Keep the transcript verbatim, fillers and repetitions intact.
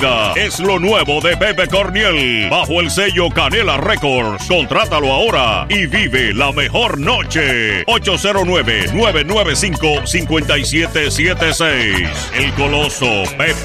vida es lo nuevo de Pepe Corniel. Bajo el sello Canela Records. Contrátalo ahora y vive la mejor noche. ocho cero nueve, nueve nueve cinco, cinco siete siete seis. El Coloso Pepe